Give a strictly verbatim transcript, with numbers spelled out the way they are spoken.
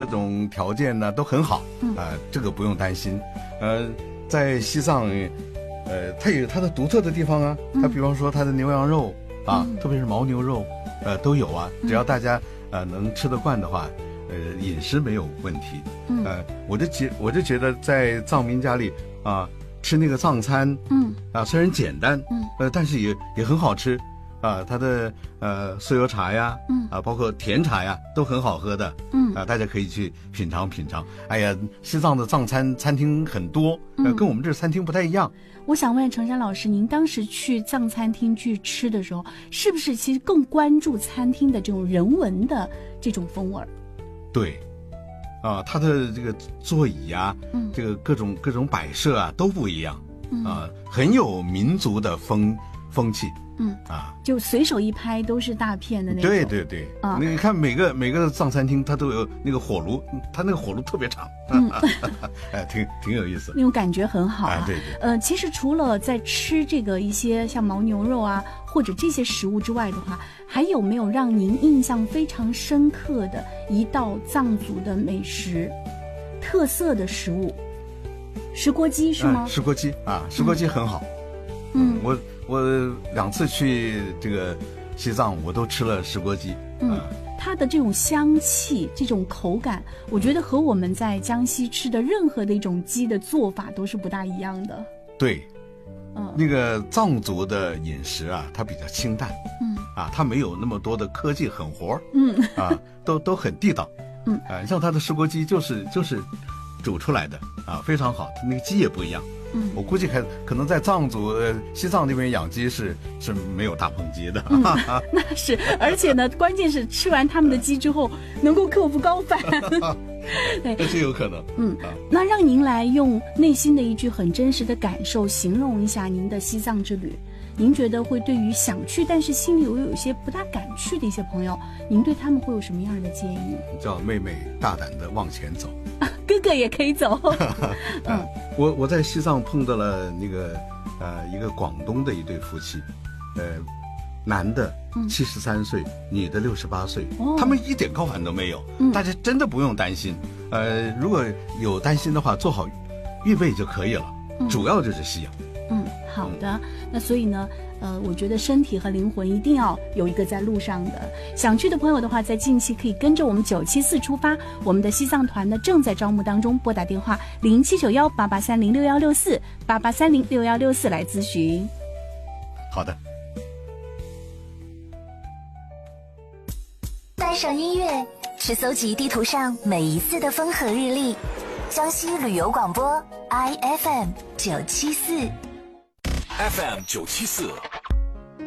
种条件呢都很好，啊、 嗯呃，这个不用担心。呃，在西藏，呃，它有它的独特的地方啊，它比方说它的牛羊肉啊， 嗯、 特别是牦牛肉，呃，都有啊。只要大家呃能吃得惯的话，呃，饮食没有问题。 嗯， 呃，我就觉我就觉得在藏民家里啊、呃，吃那个藏餐， 嗯啊，虽然简单， 嗯， 呃，但是也也很好吃。啊，它的呃酥油茶呀， 嗯啊，包括甜茶呀，都很好喝的， 嗯啊，大家可以去品尝品尝。哎呀，西藏的藏餐餐厅很多，呃， 嗯、 跟我们这餐厅不太一样。 我想问程山老师，您当时去藏餐厅去吃的时候，是不是其实更关注餐厅的这种人文的这种风味？ 对，啊，它的这个座椅啊， 嗯， 这个各种各种摆设啊都不一样， 嗯、 啊，很有民族的风风气。 嗯啊， 就随手一拍都是大片的那种。 对对对，啊，你看每个每个藏餐厅它都有那个火炉，它那个火炉特别长，嗯，哎，挺挺有意思， 那种感觉很好啊。 哎、对对。 呃，其实除了在吃这个一些像牦牛肉啊或者这些食物之外的话，还有没有让您印象非常深刻的一道藏族的美食特色的食物？石锅鸡是吗？ 哎、石锅鸡啊，石锅鸡很好。 嗯， 嗯我。我两次去这个西藏，我都吃了石锅鸡。 嗯，呃、它的这种香气、这种口感，我觉得和我们在江西吃的任何的一种鸡的做法都是不大一样的。 对， 嗯、呃， 那个藏族的饮食啊，它比较清淡。 嗯， 啊，它没有那么多的科技狠活。 嗯， 啊，都都很地道。 嗯， 啊，像它的石锅鸡就是就是煮出来的啊，非常好。那个鸡也不一样。 嗯， 我估计可可能在藏族、呃、西藏那边养鸡是是没有大棚鸡的。 嗯、那是，而且呢，关键是吃完他们的鸡之后能够克服高反。 对，这是有可能。 嗯，啊、那让您来用内心的一句很真实的感受形容一下您的西藏之旅。您觉得会对于想去但是心里又有一些不大敢去的一些朋友，您对他们会有什么样的建议？ 叫妹妹大胆的往前走， 啊、哥哥也可以走。 嗯，我我在西藏碰到了那个呃一个广东的一对夫妻，呃，男的七十三岁，嗯、女的六十八岁，哦、他们一点高反都没有，嗯、大家真的不用担心。呃，如果有担心的话，做好预备就可以了，嗯、主要就是吸氧。 嗯，好的。嗯、那所以呢，呃，我觉得身体和灵魂一定要有一个在路上的。想去的朋友的话，在近期可以跟着我们九七四出发，我们的西藏团呢正在招募当中，拨打电话零七九幺八八三零六幺六四八八三零六幺六四来咨询。 好的。 带上音乐，去搜集地图上每一次的风和日丽。江西旅游广播 I F M 九七四。 F M 九七四